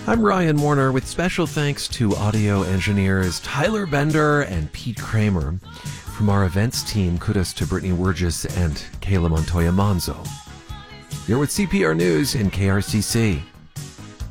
I'm Ryan Warner with special thanks to audio engineers Tyler Bender and Pete Kramer. From our events team, kudos to Brittany Wurgis and Kayla Montoya Monzo. You're with CPR News in KRCC.